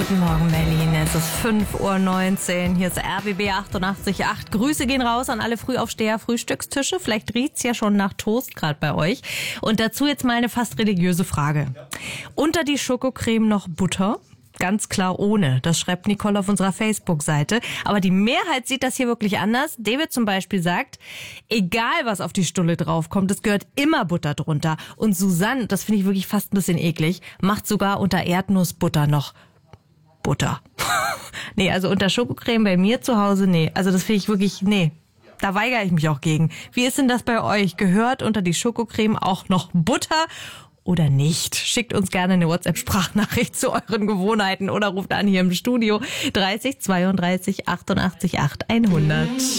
Guten Morgen, Berlin. Es ist 5:19 Uhr. Hier ist RBB 88.8. Grüße gehen raus an alle Frühaufsteher, Frühstückstische. Vielleicht riecht's ja schon nach Toast gerade bei euch. Und dazu jetzt mal eine fast religiöse Frage. Unter die Schokocreme noch Butter? Ganz klar ohne. Das schreibt Nicole auf unserer Facebook-Seite. Aber die Mehrheit sieht das hier wirklich anders. David zum Beispiel sagt, egal was auf die Stulle draufkommt, es gehört immer Butter drunter. Und Susanne, das finde ich wirklich fast ein bisschen eklig, macht sogar unter Erdnussbutter noch Butter. Nee, also unter Schokocreme bei mir zu Hause, nee. Also das finde ich wirklich, nee. Da weigere ich mich auch gegen. Wie ist denn das bei euch? Gehört unter die Schokocreme auch noch Butter oder nicht? Schickt uns gerne eine WhatsApp-Sprachnachricht zu euren Gewohnheiten oder ruft an hier im Studio 30 32 88 8 100.